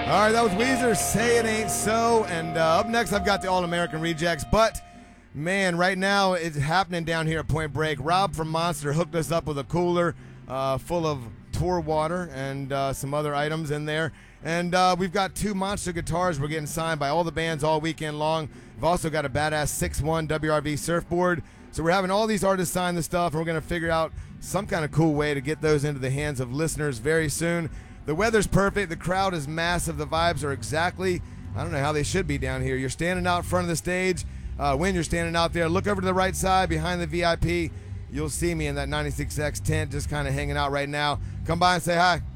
All right, that was Weezer, Say It Ain't So. And up next, I've got the All-American Rejects. But, man, right now it's happening down here at Point Break. Rob from Monster hooked us up with a cooler full of tour water and some other items in there. And we've got 2 Monster guitars we're getting signed by all the bands all weekend long. We've also got a badass 6'1" WRV surfboard. So we're having all these artists sign the stuff, and we're going to figure out some kind of cool way to get those into the hands of listeners very soon. The weather's perfect. The crowd is massive. The vibes are exactly, I don't know how they should be down here. You're standing out front of the stage. When you're standing out there, look over to the right side behind the VIP. You'll see me in that 96X tent just kind of hanging out right now. Come by and say hi.